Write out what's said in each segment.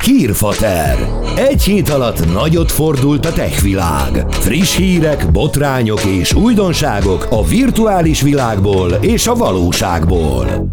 Hírfater. Egy hét alatt nagyot fordult a tech világ. Friss hírek, botrányok és újdonságok a virtuális világból és a valóságból.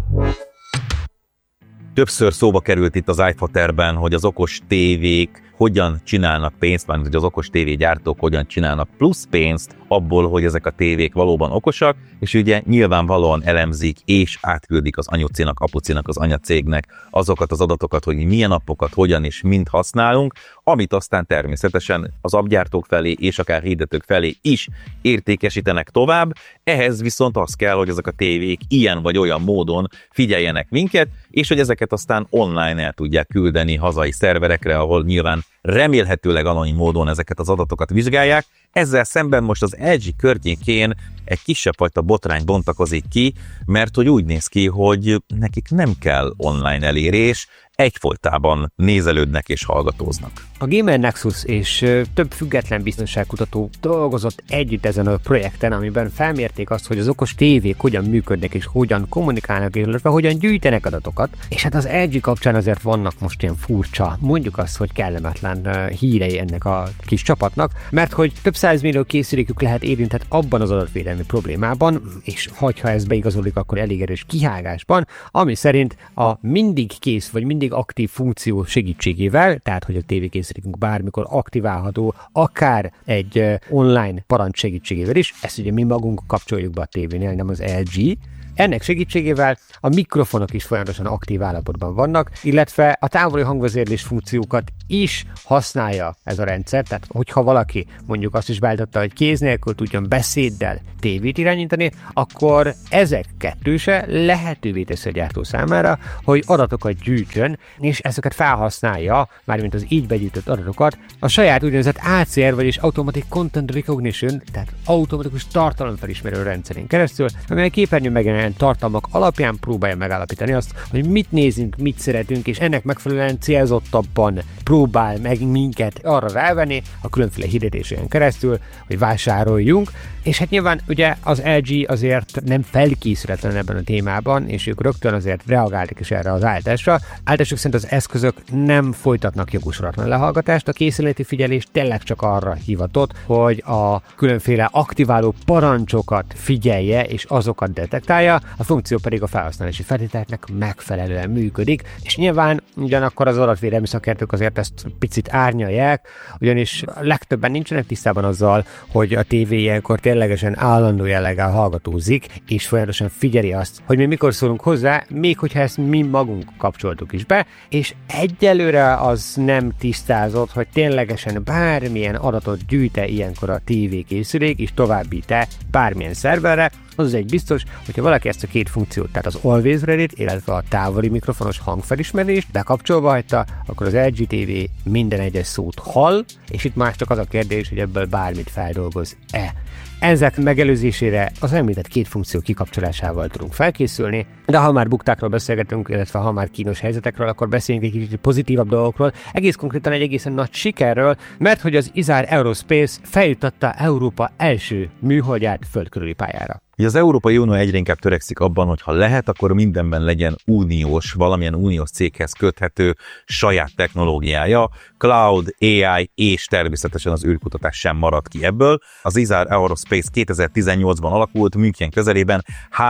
Többször szóba került itt az iFaterben, hogy az okos tévék hogyan csinálnak pénzt, vagy hogy az okos tévégyártók hogyan csinálnak plusz pénzt abból, hogy ezek a tévék valóban okosak, és ugye nyilvánvalóan elemzik és átküldik az anyucinak, apucinak, az anyacégnek azokat az adatokat, hogy milyen appokat, hogyan és mind használunk, amit aztán természetesen az appgyártók felé és akár hirdetők felé is értékesítenek tovább. Ehhez viszont az kell, hogy ezek a tévék ilyen vagy olyan módon figyeljenek minket, és hogy ezeket aztán online el tudják küldeni hazai szerverekre, ahol nyilván remélhetőleg anonim módon ezeket az adatokat vizsgálják. Ezzel szemben most az LG környékén egy kisebb fajta botrány bontakozik ki, mert hogy úgy néz ki, hogy nekik nem kell online elérés, egyfolytában nézelődnek és hallgatóznak. A Gamer Nexus és több független biztonságkutató dolgozott együtt ezen a projekten, amiben felmérték azt, hogy az okos tévék hogyan működnek és hogyan kommunikálnak, illetve hogyan gyűjtenek adatokat. És hát az LG kapcsán azért vannak most ilyen furcsa, mondjuk azt, hogy kellemetlen hírei ennek a kis csapatnak, mert hogy több 100 millió készülékük lehet érintett abban az adatvédelmi problémában, és ha ez beigazolik, akkor elég erős kihágásban, ami szerint a mindig kész vagy mindig aktív funkció segítségével, tehát hogy a tévékészülékünk bármikor aktiválható, akár egy online parancs segítségével is, ezt ugye mi magunk kapcsoljuk be a tévénél, nem az LG. Ennek segítségével a mikrofonok is folyamatosan aktív állapotban vannak, illetve a távoli hangvezérlés funkciókat is használja ez a rendszer, tehát hogyha valaki mondjuk azt is beállította, hogy kéz nélkül tudjon beszéddel tévét irányítani, akkor ezek kettőse lehetővé teszi a gyártó számára, hogy adatokat gyűjtsön, és ezeket felhasználja, mármint az így begyűjtött adatokat, a saját úgynevezett ACR, vagyis Automatic Content Recognition, tehát automatikus tartalomfelismerő rendszerén keresztül, amely a képernyőn megjelenő tartalmak alapján próbálja megállapítani azt, hogy mit nézünk, mit szeretünk, és ennek megfelelően célzottabban próbál meg minket arra rávenni a különféle hirdetésen keresztül, hogy vásároljunk, és hát nyilván ugye az LG azért nem felkészületlen ebben a témában, és ők rögtön azért reagáltak is erre az állításra. Állításuk szerint az eszközök nem folytatnak jogosulatlan lehallgatást, a készületi figyelés tényleg csak arra hivatott, hogy a különféle aktiváló parancsokat figyelje és azokat detektálja, a funkció pedig a felhasználási feltételeknek megfelelően működik, és nyilván ugyanakkor az adatvédelmi szakértők azért ezt picit árnyalják, ugyanis legtöbben nincsenek tisztában azzal, hogy a tévé ilyenkor ténylegesen állandó jelleggel hallgatózik, és folyamatosan figyeli azt, hogy mi mikor szólunk hozzá, még hogyha ezt mi magunk kapcsoltuk is be, és egyelőre az nem tisztázott, hogy ténylegesen bármilyen adatot gyűjte ilyenkor a tévékészülék, és továbbít-e bármilyen szerverre. Az egy biztos, hogyha valaki ezt a két funkciót, tehát az Always Ready-t, illetve a távoli mikrofonos hangfelismerést bekapcsolva hagyta, akkor az LG TV minden egyes szót hall, és itt már csak az a kérdés, hogy ebből bármit feldolgoz-e. Ezek megelőzésére az említett két funkció kikapcsolásával tudunk felkészülni, de ha már buktákról beszélgetünk, illetve ha már kínos helyzetekről, akkor beszéljünk egy kicsit pozitívabb dolgokról, egész konkrétan egy egészen nagy sikerről, mert hogy az Isar Aerospace feljutatta Európa első műholdját földkörüli pályára. Az Európai Unió egyre inkább törekszik abban, hogy ha lehet, akkor mindenben legyen uniós, valamilyen uniós céghez köthető saját technológiája. Cloud, AI és természetesen az űrkutatás sem marad ki ebből. Az Isar Aerospace 2018-ban alakult, München közelében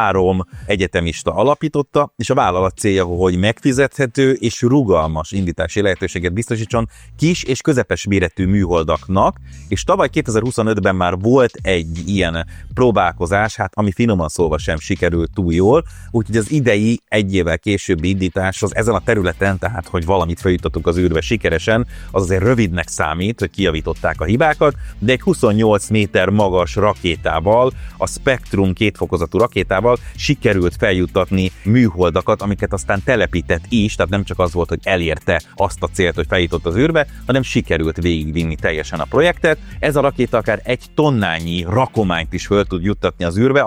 3 egyetemista alapította, és a vállalat célja, hogy megfizethető és rugalmas indítási lehetőséget biztosítson kis és közepes méretű műholdaknak, és tavaly 2025-ben már volt egy ilyen próbálkozás, hát ami finoman szólva sem sikerült túl jól, úgyhogy az idei egy évvel későbbi indítás az ezen a területen, tehát hogy valamit feljutottunk az űrbe sikeresen, az azért rövidnek számít, hogy kijavították a hibákat, de egy 28 méter magas rakétával, a Spectrum kétfokozatú rakétával sikerült feljuttatni műholdakat, amiket aztán telepített is, tehát nem csak az volt, hogy elérte azt a célt, hogy feljutott az űrbe, hanem sikerült végigvinni teljesen a projektet. Ez a rakéta akár 1 tonnányi rakományt is föl tud juttatni az űrbe,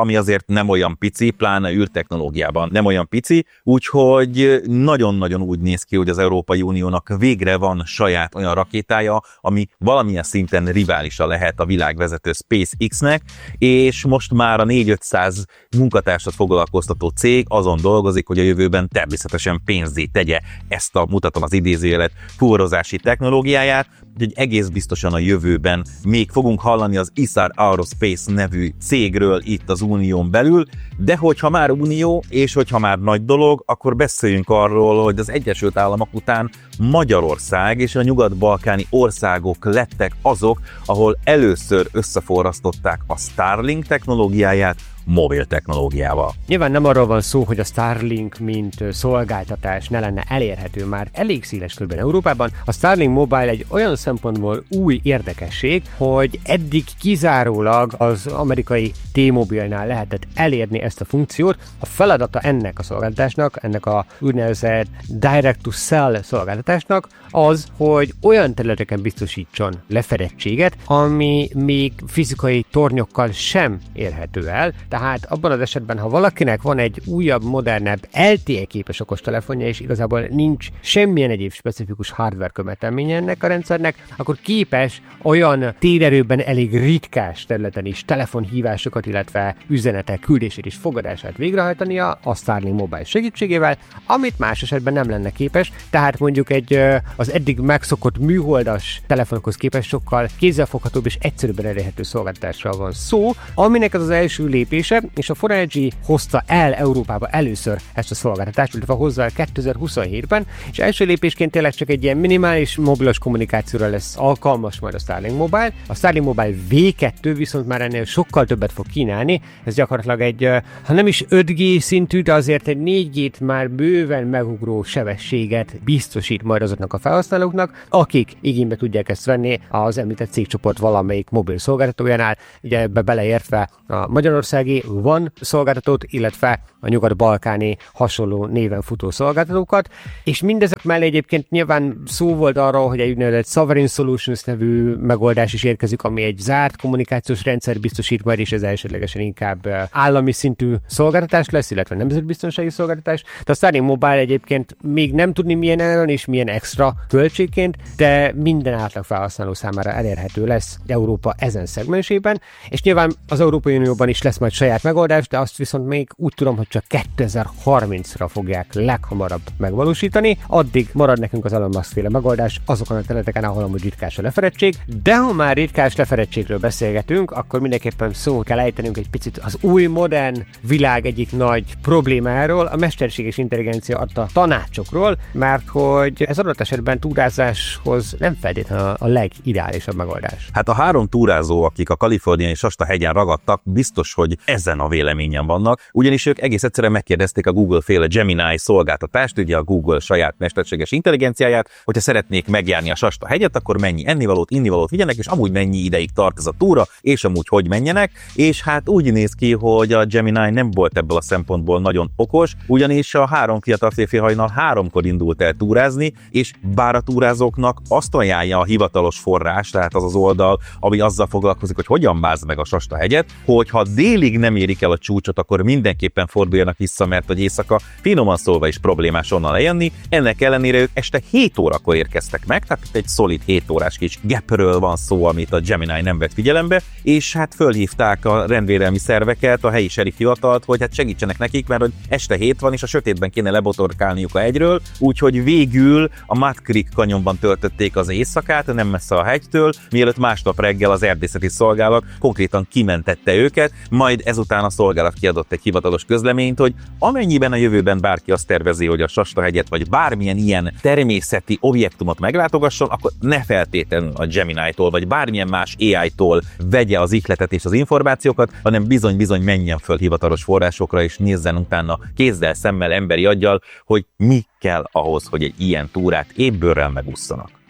ami azért nem olyan pici, pláne űrtechnológiában nem olyan pici, úgyhogy nagyon-nagyon úgy néz ki, hogy az Európai Uniónak végre van saját olyan rakétája, ami valamilyen szinten riválisa lehet a világvezető SpaceX-nek, és most már a 400-500 munkatársat foglalkoztató cég azon dolgozik, hogy a jövőben természetesen pénzzé tegye ezt a, mutatom az idézőjelet, fuvarozási technológiáját, úgyhogy egész biztosan a jövőben még fogunk hallani az Isar Aerospace nevű cégről itt az Unión belül, de hogyha már Unió, és hogyha már nagy dolog, akkor beszéljünk arról, hogy az Egyesült Államok után Magyarország és a nyugat-balkáni országok lettek azok, ahol először összeforrasztották a Starlink technológiáját mobil technológiával. Nyilván nem arról van szó, hogy a Starlink mint szolgáltatás ne lenne elérhető már elég széles körben Európában. A Starlink Mobile egy olyan szempontból új érdekesség, hogy eddig kizárólag az amerikai T-Mobile-nál lehetett elérni ezt a funkciót. A feladata ennek a szolgáltatásnak, ennek a úgynevezett Direct-to-Cell szolgáltatásnak az, hogy olyan területeken biztosítson lefedettséget, ami még fizikai tornyokkal sem érhető el. Tehát abban az esetben, ha valakinek van egy újabb, modernebb, LTE-képes okostelefonja, és igazából nincs semmilyen egyéb specifikus hardware követelménye ennek a rendszernek, akkor képes olyan térerőben elég ritkás területen is telefonhívásokat, illetve üzenetek küldését és fogadását végrehajtania a Starlink Mobile segítségével, amit más esetben nem lenne képes, tehát mondjuk az eddig megszokott műholdas telefonokhoz képest sokkal kézzelfoghatóbb és egyszerűbben elérhető szolgáltatásról van szó, aminek ez az első lépése, és a 4G hozta el Európába először ezt a szolgáltatást, illetve hozzá el 2027-ben, és első lépésként tényleg csak egy ilyen minimális mobilos kommunikációra lesz alkalmas majd a Starlink Mobile. A Starlink Mobile V2 viszont már ennél sokkal többet fog kínálni, ez gyakorlatilag egy, ha nem is 5G szintű, de azért egy 4G-t már bőven megugró sebességet biztosít majd azoknak a felhasználóknak, akik igénybe tudják ezt venni az említett cégcsoport valamelyik mobil szolgáltatójánál, ugye ebbe beleértve a magyarországi One szolgáltatót, illetve a nyugat-balkáni hasonló néven futó szolgáltatókat, és mindezek mellé egyébként nyilván szó volt arról, hogy egy úgynevezett Sovereign Solutions nevű megoldás is érkezik, ami egy zárt kommunikációs rendszer biztosít majd, és ez elsődlegesen inkább állami szintű szolgáltatás lesz, illetve nemzetbiztonsági szolgáltatás. De a Starlink Mobile egyébként még nem tudni milyen áron és milyen extra költségként, de minden átlag felhasználó számára elérhető lesz Európa ezen szegmensében, és nyilván az Európai Unióban is lesz majd saját megoldás, de azt viszont még úgy tudom, hogy csak 2030-ra fogják leghamarabb megvalósítani. Addig marad nekünk az Elon Musk féle megoldás azokon a területeken, ahol amúgy ritkás a lefedettség. De ha már ritkás lefedettségről beszélgetünk, akkor mindenképpen szó kell ejtenünk egy picit az új modern világ egyik nagy problémáról, a mesterséges intelligencia adta tanácsokról, mert hogy ez adott esetben túrázáshoz nem feltétlenül a legideálisabb megoldás. Hát a 3 túrázó, akik a kaliforniai Sasta-hegyen ragadtak, biztos, hogy ezen a véleményen vannak, ugyanis ők egész egyszerűen megkérdezték a Google-féle Gemini szolgáltatást, ugye a Google saját mesterséges intelligenciáját, hogyha szeretnék megjárni a Sasta-hegyet, akkor mennyi ennivalót, innivalót vigyenek, és amúgy mennyi ideig tart ez a túra, és amúgy hogy menjenek, és hát úgy néz ki, hogy a Gemini nem volt ebből a szempontból nagyon okos, ugyanis a 3 fiatal férfi hajnal 3-kor indult el túrázni, és bár a túrázóknak azt ajánlja a hivatalos forrás, tehát az az oldal, ami azzal foglalkozik, hogy hogyan mászd meg a Sasta-hegyet, hogyha délig nem érik el a csúcsot, akkor mindenképpen forduljanak vissza, mert hogy éjszaka finoman szólva is problémás onnan lejönni. Ennek ellenére ők este 7 órakor érkeztek meg, tehát itt egy szolid 7 órás kis gapről van szó, amit a Gemini nem vett figyelembe, és hát fölhívták a rendvédelmi szerveket, a helyi sheriff hivatalt, hogy hát segítsenek nekik, mert hogy este 7 van, és a sötétben kéne lebotorkálniuk a hegyről, úgyhogy végül a Mud Creek kanyonban töltötték az éjszakát, nem messze a hegytől, mielőtt másnap reggel az erdészeti szolgálat konkrétan kimentette őket, majd ezután a szolgálat kiadott egy hivatalos közleményt, hogy amennyiben a jövőben bárki azt tervezi, hogy a Sasta-hegyet vagy bármilyen ilyen természeti objektumot meglátogasson, akkor ne feltétlenül a Gemini-tól vagy bármilyen más AI-tól vegye az ihletet és az információkat, hanem bizony-bizony menjen föl hivatalos forrásokra és nézzen utána kézzel, szemmel, emberi aggyal, hogy mi kell ahhoz, hogy egy ilyen túrát ébőrrel megusszanak.